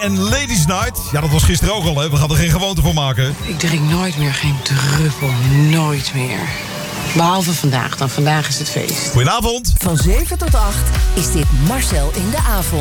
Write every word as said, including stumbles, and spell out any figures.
en Ladies Night. Ja, dat was gisteren ook al, hè. We gaan er geen gewoonte van maken. Ik drink nooit meer, geen druppel, nooit meer. Behalve vandaag, dan vandaag is het feest. Goedenavond. Van zeven tot acht is dit Marcel in de avond.